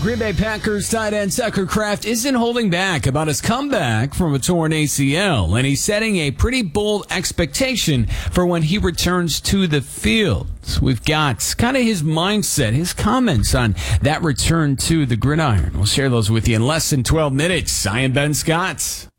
Green Bay Packers tight end Tucker Kraft isn't holding back about his comeback from a torn ACL, and he's setting a pretty bold expectation for when he returns to the field. We've got kind of his mindset, his comments on that return to the gridiron. We'll share those with you in less than 12 minutes. I am Ben Scott.